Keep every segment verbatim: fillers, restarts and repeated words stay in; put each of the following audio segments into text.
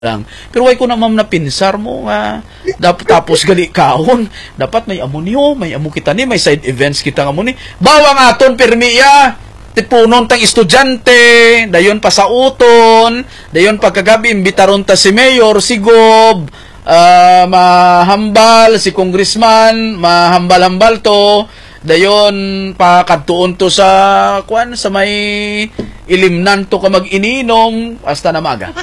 lang. Pero why ko na ma'am na pinsar mo nga dapat tapos gali kaon dapat may amo niyo may amo kita ni may side events kita nga mo ni bawang aton permiya tipunon tang estudyante dayon pasauton dayon pagkagabi imbitaron ta si mayor si gob uh, mahambal si congressman mahambal-hambal to dayon pakadtuon to sa kuan sa may ilimnan to ka mag-ininom hasta na maga.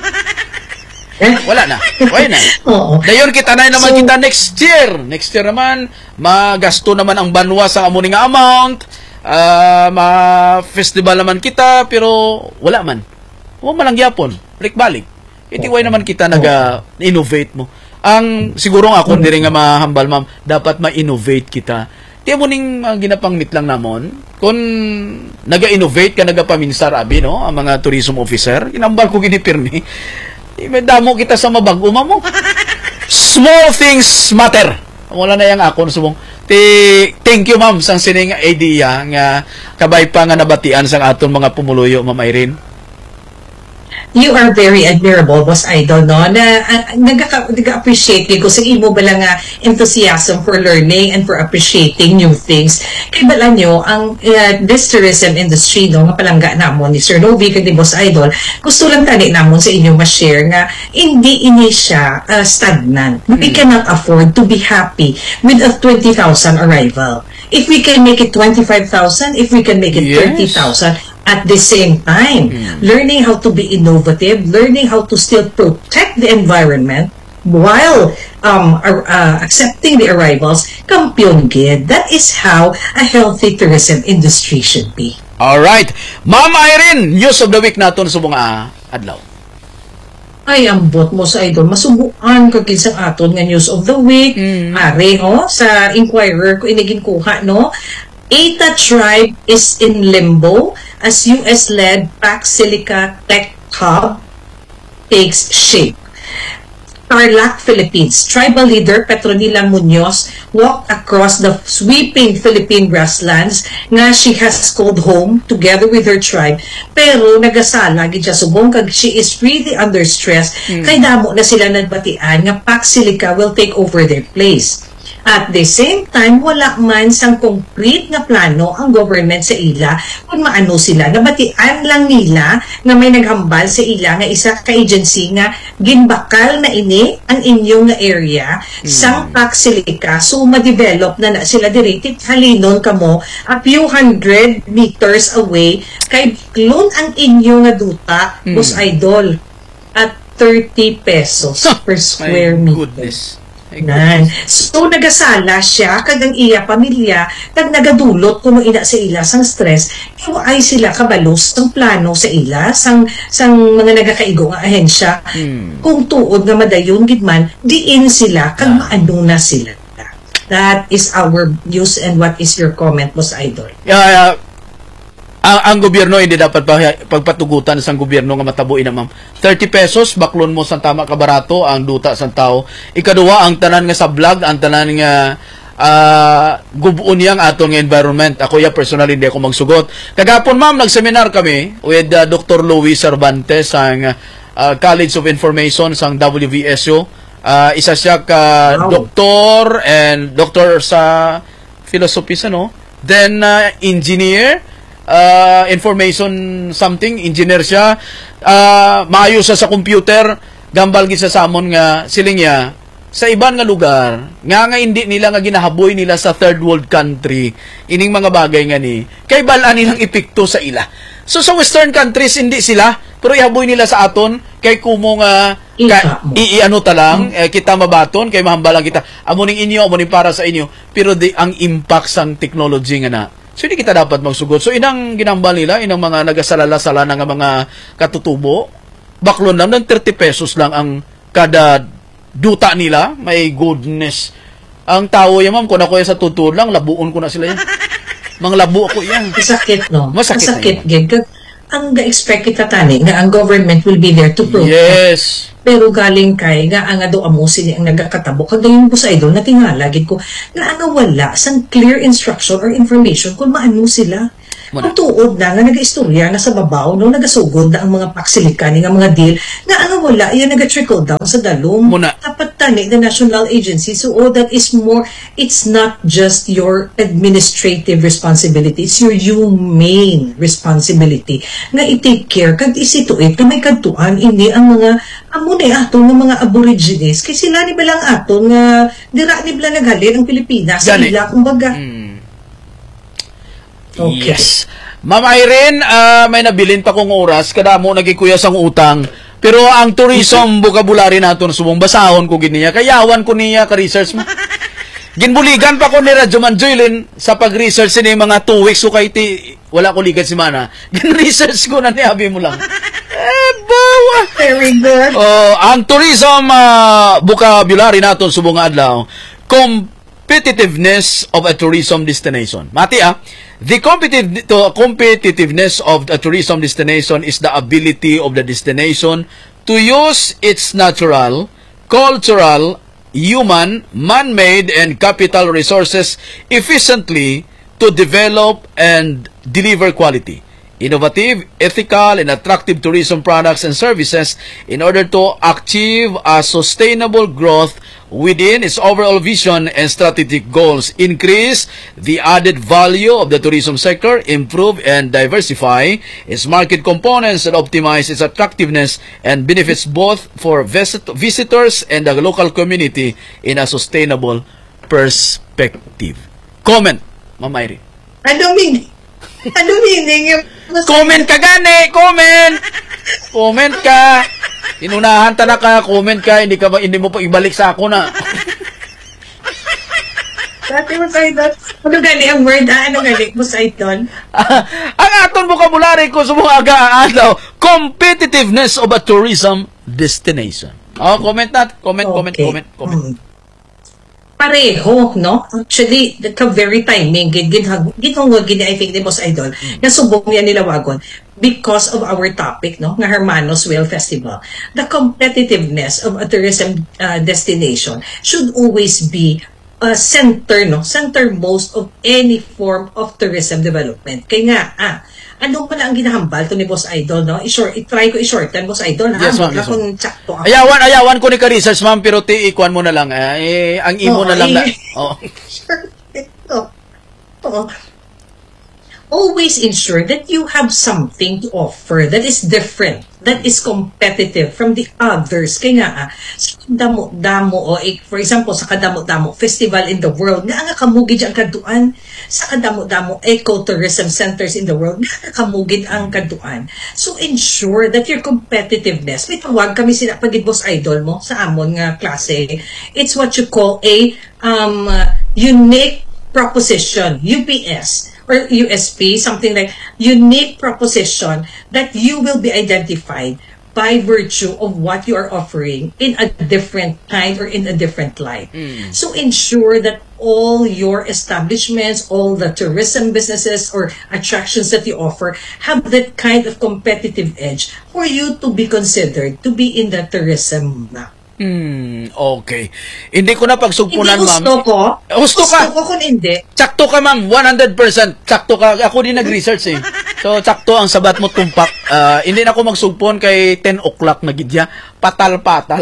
Wala na. Wala na. Oo. Dayon kita na naman so, kita next year. Next year naman, magasto naman ang banwa sa amuning amount. Uh, ma-festival naman kita, pero wala man. Huwag man lang yapon. Balik-balik. Itiway naman kita nag-innovate mo. Ang siguro ako, hindi rin nga mahambal, ma'am, dapat ma-innovate kita. Tiyan mo ning uh, ginapangmit lang namon, kung naga-innovate ka, nagapaminsar, abi, no? Ang mga tourism officer, inambal ko ginipirmi. May damo kita sa mabag mo. Small things matter. Wala na yung ako. Subong. Thank you, ma'am, sang sining idea nga kabay pa nga nabatian sang aton mga pumuluyo, ma'am Irene. You are very admirable, Boss Idol, no? Na uh, nag-appreciate ko sa imo ba lang uh, enthusiasm for learning and for appreciating new things. Kaya bala nyo, ang uh, this tourism industry, no, nga palangga namon ni Sir Novi, kaya ni Boss Idol, gusto lang tani namon sa inyo ma-share nga hindi ini siya uh, stagnant. We cannot afford to be happy with a twenty thousand arrival. If we can make it twenty-five thousand, if we can make it yes. thirty thousand, at the same time, mm. learning how to be innovative, learning how to still protect the environment while um, uh, accepting the arrivals, kampiyon gid. That is how a healthy tourism industry should be. Alright. Ma'am Irene, news of the week naton sa mga adlaw. Ay, ambot mo sa idol. Masubuan ka kinsang aton nga news of the week. Mm. Are, oh, sa Inquirer ko inigin kuha, no? Eta tribe is in limbo as U S-led Pac Silica Tech Hub takes shape. Tarlac, Philippines. Tribal leader Petronila Munoz walked across the sweeping Philippine grasslands nga she has called home together with her tribe. Pero nagasala gid siya subong kag she is really under stress mm. kay damo na sila nagbatian nga Pac Silica will take over their place. At the same time, wala man sang concrete nga plano ang government sa ila kung maano sila. Nabatian lang nila nga may naghambal sa ila nga isa ka agency nga ginbakal na ini ang inyong nga area mm. sang Pac Silica. So, ma-develop na na sila directed halinon kamo a few hundred meters away kay klon ang inyong nga duta, mm. Boss Idol, at thirty pesos per square meter. Goodness. Nan. So nagasala siya kag ang iya pamilya kag nagadulot kuno ina sa ila sang stress kay ay sila kabalos sang plano sa ila sang sang mga nagakaigo nga ahensya hmm. kung tuod nga madayon gid man diin sila kag ah. maano na sila. That is our news. And what is your comment, Boss Idol? Yeah, uh, ang, ang gobyerno hindi dapat pagpatugutan sa gobyerno nga matabuin na, ma'am. thirty pesos baklon mo sa tama kabarato ang duta sa tao. Ikaduha ang tanan nga sa vlog, ang tanan nga uh, gubuon yang atong environment. Ako ya personally hindi ako magsugot. Kagapon, ma'am, nag-seminar kami with uh, Doctor Louis Cervantes ang uh, College of Information sang W V S U. Uh, isa siya ka wow. doktor and doctor sa philosophy sa no. Then uh, engineer Uh, information something, engineer siya, uh, maayo siya sa computer, gambal gisa sa amon nga siling niya, sa iban nga lugar, nga nga hindi nila nga ginahaboy nila sa third world country, ining mga bagay nga ni, kay balaan nilang epekto sa ila. So sa western countries, hindi sila, pero ihaboy nila sa aton, kay kumo nga, i-ano ta lang, hmm. eh, kita mabaton, kay mahambalang kita, amuning inyo, amuning para sa inyo, pero di, ang impact sang technology nga na, so, hindi kita dapat magsugot. So, inang ginambal nila, inang mga nagasalala-sala ng mga katutubo, baklon lang ng thirty pesos lang ang kada duta nila. My goodness. Ang tao yan, ma'am, kung ako yan sa tutulong lang, labuon ko na sila yan. Mga labo ako yan. Masakit, no? Masakit. Masakit, gig. Ang ga-expect kita tani nga ang government will be there to protect. Yes. Pero galing kay nga ang ado amo sini ang nagakatabo kag dayon Boss Idol natingala gid ko nga ano wala sang clear instruction or information kung maano sila Muna. Ang tuod na nga nag-istorya na sa babaw no nagasugod na ang mga paksilikan nga mga deal nga ano wala yan naga-trickle down sa dalom. Muna. Dapat tani the national agency so oh, that is more it's not just your administrative responsibility, it's your humane responsibility nga i-take care kag isituit na may kadtuan ini ang mga amo na aton nga mga aborigines kay sila ni balang aton nga dira ni bala naghalin ang Pilipinas sa Gani. ila kumbaga. Mm. Okay. Yes. Ma'am Irene, ah, may nabilin pa kong oras kada mo nagikuya sang utang. Pero ang tourism vocabulary naton subong basahon ko giniya. Kayawan ko niya ka research mo. Ginbuligan pa ko ni Radyo Manjoylin sa pag-research ni mga two weeks so kay ti wala ko ligan si Mana. Gin-research ko na niabi mo lang. Eh, bawa. Very good. Oh, ang tourism uh, vocabulary naton subong adlaw, competitiveness of a tourism destination. Mati ah, the competitive to competitiveness of a tourism destination is the ability of the destination to use its natural, cultural, human, man-made, and capital resources efficiently to develop and deliver quality, innovative, ethical, and attractive tourism products and services in order to achieve a sustainable growth within its overall vision and strategic goals, increase the added value of the tourism sector, improve and diversify its market components, and optimize its attractiveness and benefits both for visit visitors and the local community in a sustainable perspective. Comment, Ma'am Irene. Ano meaning? Ano meaning yung Comment ka gani, comment. Comment ka. Inunahan ta na ka, comment ka, hindi ka ba hindi mo pa ibalik sa ako na. Dati mo sa idol. Ano gali ang word ah? Ano gali mo sa idol? Ang aton vocabulary ko sa mga aga-agaw, competitiveness of a tourism destination. Oh, comment na. Comment, comment, Okay. comment, comment. Mm. Pareho, no? Actually, ka very timing. Ginhungod, gini, I think, ni Boss Idol, na subong yan nilawagon because of our topic, no? Nga Hermanos Whale Festival. The competitiveness of a tourism uh, destination should always be uh, center, no? Centermost of any form of tourism development. Kaya nga, ah, ano pa na ang ginahambal to ni Boss Idol, no? I-short, i-try ko i-shorten, Boss Idol, ha? Yes, ma'am, Wala yes, kung tsakto ako. Ayawan, ayawan ko ni ka-research, ma'am, pero ti ikuan mo na lang. Eh, ang imo Oo, na lang na. eh. Oh. Sure. Ito. Oo. Always ensure that you have something to offer that is different, that is competitive from the others. Kaya nga, ah, sa damo-damo, o eh, for example, sa kadamo-damo festival in the world, nga nga kamugid ang kaduan. Sa kadamo-damo eco-tourism centers in the world, nga nga kamugid ang kaduan. So, ensure that your competitiveness, may tawag kami sila, pagid Boss Idol mo, sa amon nga klase, it's what you call a um, unique proposition, U P S, or U S P, something like unique proposition that you will be identified by virtue of what you are offering in a different kind or in a different light. Mm. So ensure that all your establishments, all the tourism businesses or attractions that you offer have that kind of competitive edge for you to be considered to be in the tourism map. Hmm, okay. Hindi ko na Hindi pagsugpunan, ma'am. gusto ko. Gusto ka. Gusto ko kung hindi. Sakto ka, ma'am. one hundred percent. Sakto ka. Ako din nag-research eh. So, sakto ang sabat mo tumpak. Ah, hindi na ako magsugpon kay ten o'clock na gidya. Patal-patal.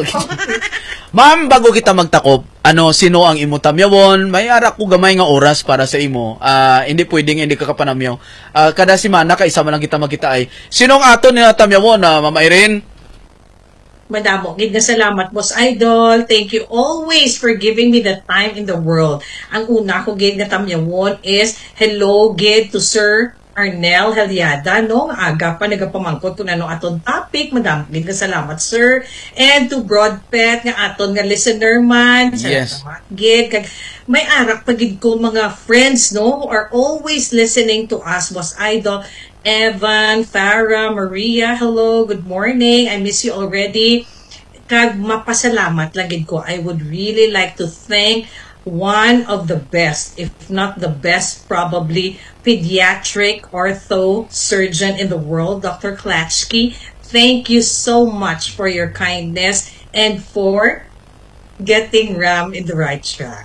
Ma'am, bago kita magtakop, ano, sino ang imo tamyawon? May ara ko gamay nga oras para sa imo. Ah, hindi pwedeng hindi ka kapanamyaw. Ah, kada simana, kaisa man lang kita magkita ay. Sino ang ato ni tamyawon, na Ma'am Irene? Madamo, gid na salamat, Boss Idol. Thank you always for giving me the time in the world. Ang una ko gid na tamyawon is hello gid to Sir Arnel Heliada, no? Aga pa nagapamangkot ko na no aton topic. Madamo gid na salamat, sir. And to Broadpet nga aton nga listener man. Yes. Salamat gid kag may arak pa gid ko mga friends, no, who are always listening to us, Boss Idol. Evan, Farah, Maria, hello, good morning. I miss you already. Kag mapasalamat lagid ko. I would really like to thank one of the best, if not the best, probably pediatric ortho surgeon in the world, Doctor Klatchky. Thank you so much for your kindness and for getting Ram in the right track.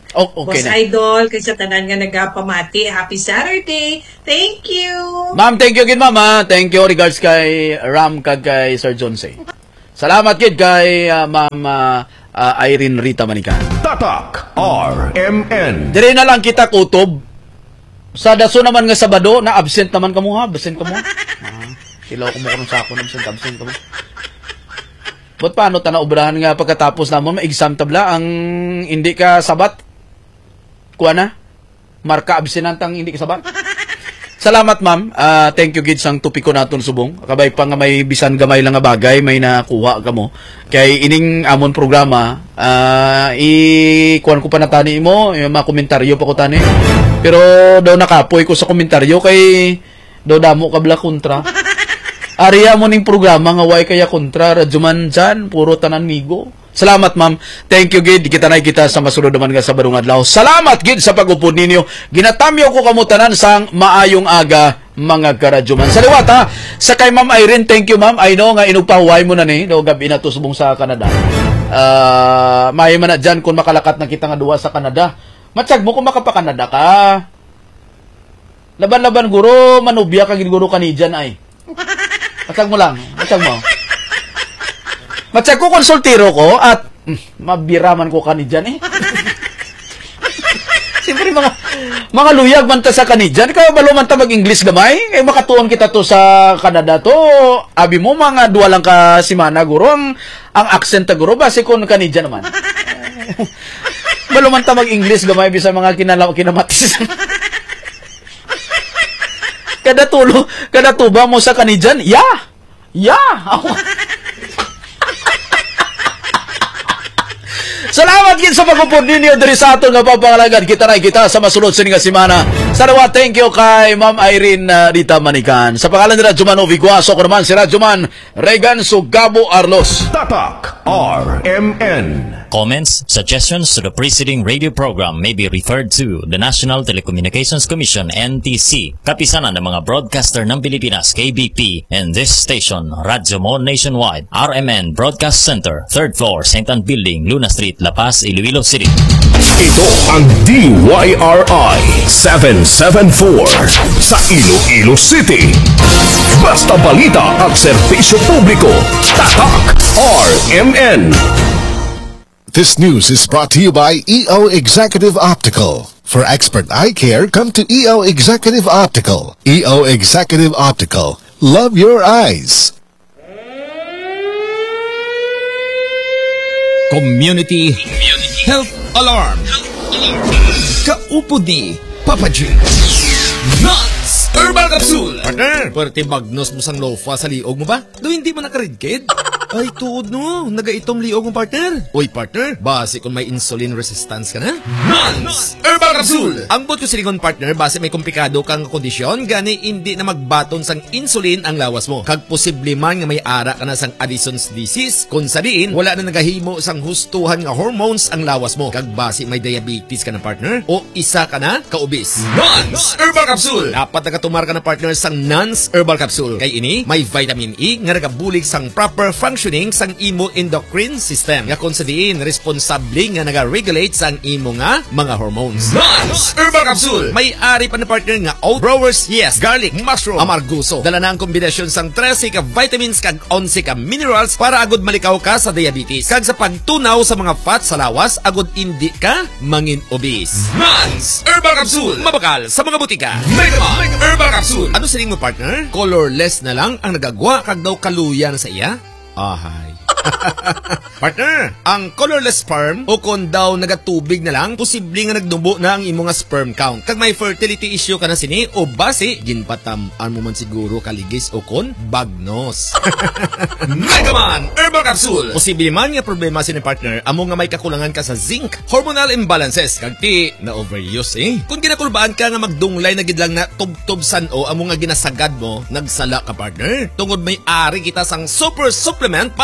Oh, okay Boss na. Idol, kay sa tanan nga nagapamati. Happy Saturday. Thank you. Ma'am, thank you gid, ma'am. ha. Thank you. Regards kay Ram kag kay Sir Jonse. Salamat gid kay uh, ma'am uh, uh, Irene Rita Manikan. Tatak R M N. Dire na lang kita kutob. Sa daso naman nga Sabado, na absent naman kamo ha. Absent kamo. Ah, Ilaw ko mo kung sako absent, absent kamo. But paano ta naubrahan nga pagkatapos namon ma-exam tabla ang hindi ka sabat? Kuha na? Marka absentantang hindi ka sabat? Salamat ma'am. Uh, thank you gid sang tupiko naton subong. Kabay pa nga may bisan gamay lang nga bagay may nakuha kamo. Kay ining amon programa, uh, i kuan ko pa natani mo, yung mga komentaryo pa ko tani. Pero daw nakapoy ko sa komentaryo kay daw damo kabla kontra. Ariya mo ning programa nga way kaya kontra radyo man dyan, puro tanan migo. Salamat ma'am. Thank you gid. Kita na kita sa masunod naman nga sa barong adlaw. Salamat gid sa pag-upod ninyo. Ginatamyo ko kamo tanan sang maayong aga mga karadyo man. Sa liwat ha. Sa kay Ma'am Irene, thank you ma'am. I know nga inugpahuway mo na ni no gabi na to subong sa Canada. Uh, may man na dyan kung makalakat na kita nga duwa sa Canada. Matsyag mo kung makapa-Canada ka. Laban-laban guro, manubya ka gid guro kanidyan ay. Matsyag mo lang. Matsyag mo. Matsyag ko konsultiro ko at mm, mabiraman ko kanidyan eh. Siyempre mga mga luyag man ta sa kanidyan. Kaya balo man ta mag-English gamay. Eh makatuon kita to sa Canada to. Abi mo mga duwa lang ka simana guro. Ang, ang accent ta guro. Base kon kanidyan naman. Balo man ta mag-English gamay. Bisa mga kinalaw, kinamatis. Kada tulo, kada tuba mo sa kanidyan. Yeah! Yeah! Salamat gid sa pag-upod ninyo diri sa aton nga papangalagan. Kita na kita sa masunod sa nga semana. Salamat, thank you kay Ma'am Irene uh, Rita Manikan. Sa pangalan ni Radyoman Oviguaso, ko naman si Radyoman Regan Sugabo Arlos. Tatak R M N. Comments, suggestions to the preceding radio program may be referred to the National Telecommunications Commission N T C, kapisanan ng mga broadcaster ng Pilipinas K B P, and this station, Radyo Mo Nationwide, R M N Broadcast Center, third floor, Saint Anne Building, Luna Street, La Paz, Iloilo City. Ito ang D Y R I seven seven four sa Iloilo City. Basta balita at serbisyo publiko. Tatak R M N. This news is brought to you by E O Executive Optical. For expert eye care, come to E O Executive Optical. E O Executive Optical. Love your eyes. Community, Health Alarm. Kaupo di Papa G. Nuts Herbal Capsule. Partner, pwerte magnos mo sang lofa sa liog mo ba? Do hindi mo nakaridkid? Ay, tuod no. Nagaitom liog mo, partner. Uy, partner, base kung may insulin resistance ka na. Nuts Herbal Capsule. Ang bot ko silingon, partner, base may komplikado kang kondisyon, gani hindi na magbaton sang insulin ang lawas mo. Kag posible man nga may ara ka na sang Addison's disease, kung sa diin, wala na nagahimo sang hustuhan nga hormones ang lawas mo. Kag base may diabetes ka na, partner, o isa ka na kaubis. Nuts Herbal Capsule. Dapat nagatumar ka na, partner, sang Nuts Herbal Capsule. Kay ini, may vitamin E nga nagabulig sang proper functioning sang imo endocrine system. Nga kung sa diin, responsable nga naga-regulate sang imo nga mga hormones. Nuts Herbal Capsule. May ari pa na, partner, nga oat, brewers, yes, garlic, mushroom, amarguso. Dala na ang kombinasyon sang trese ka vitamins kag onse ka minerals para agud malikaw ka sa diabetes. Kag sa pagtunaw sa mga fat sa lawas, agud hindi ka mangin obese. Nuts Herbal Capsule. Mabakal sa mga butika. Megaman Herbal Capsule. Ano siling mo, partner? Colorless na lang ang nagagwa kag daw kaluya na sa iya? Ahay. Partner, ang colorless sperm o kung daw nagatubig na lang, posible nga nagdubo na ang imo nga sperm count. Kag may fertility issue ka na sini o base, ginpatam-an mo man siguro kaligis o kon bagnos. Megaman Herbal Capsule. Posible man nga problema sini, partner, amo nga may kakulangan ka sa zinc, hormonal imbalances, kag ti na overuse eh. Kung ginakulbaan ka nga magdunglay na gid lang na tubtob san-o amo nga ginasagad mo, nagsala ka, partner. Tungod may ari kita sang super supplement para sa problema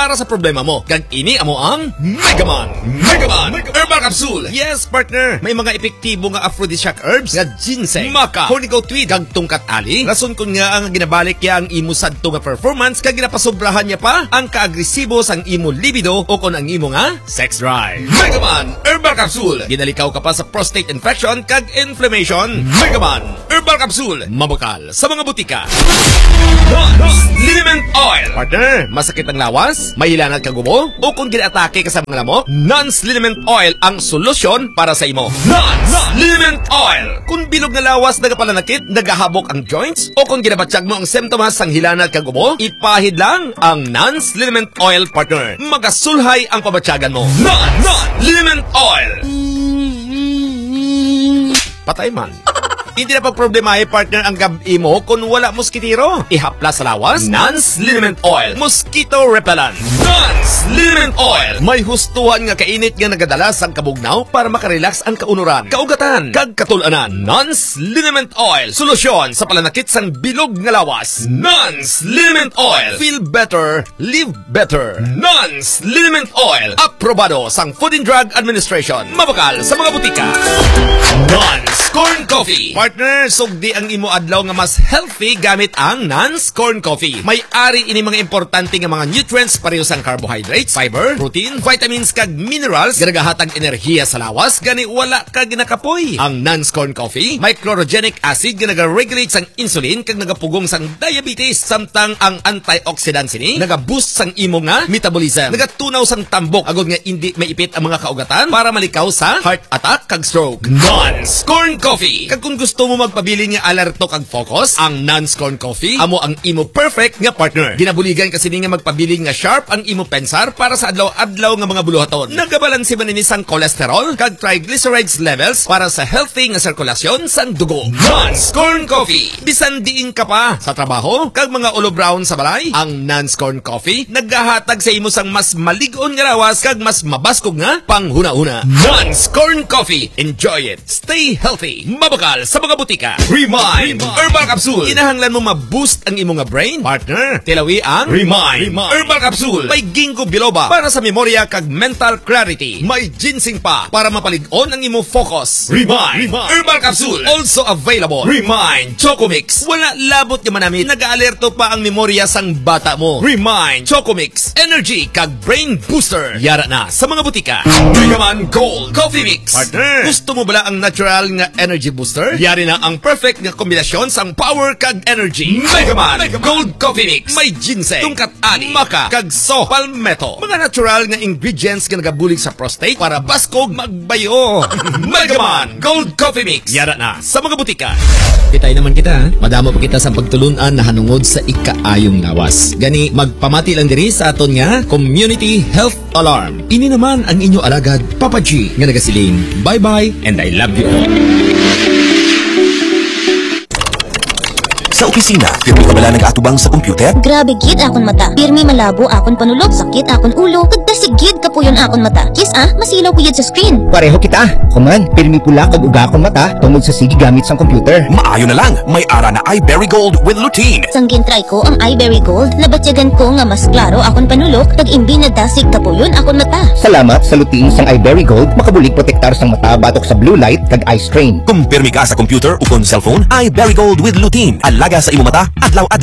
problema mo. Kag ini amo ang Megaman. Megaman Herbal Capsule. Yes, partner. May mga epektibo nga aphrodisiac herbs nga ginseng, maca, hornigoat tweed, kag tungkat ali. Rason kun nga ang ginabalik ya ang imo sadto nga performance kag ginapasobrahan niya pa ang kaagresibo sang imo libido o kon ang imo nga sex drive. Megaman Herbal Capsule. Ginalikaw ka pa sa prostate infection kag inflammation. Megaman Herbal Capsule. Mabukal sa mga butika. Nons Liniment Oil. Partner, masakit ang lawas? Mahilanat ka gubo? O kung ginaatake ka sa mga lamok? Nons Liniment Oil ang solusyon para sa imo. Nons Liniment Oil. Kung bilog na lawas nagapalanakit, nagahabok ang joints, o kung ginabatsyag mo ang symptoms sang hilanat ka gubo, ipahid lang ang Nons Liniment Oil, partner. Magasulhay ang pabatsyagan mo. Nons Liniment Oil. Patay man. Hindi na pagproblemahe, partner, ang gabi mo kung wala moskitiro. Ihaplas sa lawas, Nons Liniment Oil. Mosquito Repellent. Nons Liniment Oil. May hustuhan nga kainit nga nagadala sang kabugnaw para makarelax ang kaunuran, kaugatan, kag katulanan. Nons Liniment Oil. Solusyon sa palanakit sang bilog nga lawas. Nons Liniment Oil. Feel better, live better. Nons Liniment Oil. Aprobado sang Food and Drug Administration. Mabakal sa mga butika. Nons Corn Coffee. Partner, sugdi ang imo adlaw nga mas healthy gamit ang Nons Corn Coffee. May ari ini mga importante nga mga nutrients pareho sang carbohydrates, fiber, protein, vitamins kag minerals nga nagahatag enerhiya sa lawas gani wala ka ginakapoy. Ang Nons Corn Coffee may chlorogenic acid nga naga-regulate sang insulin kag nagapugong sang diabetes samtang ang antioxidants ini naga-boost sang imo nga metabolism. Nagatunaw sang tambok agod nga hindi maipit ang mga kaugatan para malikaw sa heart attack kag stroke. Nons Corn Coffee. Kag kung gusto mo magpabiling nga alerto kag focus, ang Nons Corn Coffee amo ang imo perfect nga partner. Ginabuligan kasi ni nga magpabiling nga sharp ang imo pensar para sa adlaw-adlaw nga mga buluhaton. Nagabalanse man ini sang cholesterol kag triglycerides levels para sa healthy nga sirkulasyon sang dugo. Nons Corn Coffee. Bisan diin ka pa sa trabaho kag mga ulo brown sa balay, ang Nons Corn Coffee naghahatag sa imo sang mas malig-on nga lawas kag mas mabaskog nga panghuna-una. Nons Corn Coffee. Enjoy it. Stay healthy. Mabakal sa mga butika. Remind Herbal Capsule. Kinahanglan mo ma-boost ang imo nga brain, partner. Tilawi ang Remind Herbal Capsule. May ginkgo biloba para sa memorya kag mental clarity. May ginseng pa para mapalig-on ang imo focus. Remind Herbal Capsule. Also available Remind Choco Mix. Wala labot nga manamit. Nag-aalerto pa ang memorya sang bata mo. Remind Choco Mix. Energy kag brain booster. Yara na sa mga butika. Megaman Gold Coffee Mix. Partner, gusto mo bala ang natural nga energy booster? Yari na ang perfect nga kombinasyon sang power kag energy. Megaman Gold Coffee Mix. May ginseng, tungkat ani, maca, kag so palmetto. Mga natural nga ingredients nga nagabulig sa prostate para baskog magbayo. Megaman Gold Coffee Mix. Yara na sa mga butika. Kitay naman kita. Madamo pa kita sa pagtulunan na hanungod sa ikaayong lawas. Gani magpamati lang diri sa aton nga Community Health Alarm. Ini naman ang inyo alagad Papa G nga nagasiling bye bye and I love you all. Sa opisina, pirmi ka bala nag-atubang sa computer? Grabe gid akon mata. Pirmi malabo akon panulog, sakit akon ulo, kagdasigid ka puyon akon mata. Kis ah, masilaw ko yun sa screen. Pareho kita. Kuman, pirmi pula kag uga akon mata tungod sa sige gamit sang computer. Maayo na lang, may ara na iBerry Gold with lutein. Sanggin try ko ang iBerry Gold, nabatyagan ko nga mas klaro akon panulog, kag imbi na dasig ka puyon akon mata. Salamat sa lutein sang iBerry Gold, makabulig protektar sang mata batok sa blue light kag eye strain. Kung pirmi ka sa computer o kon cellphone, iBerry Gold with lutein. Alaga sa imo mata, adlaw-adlaw.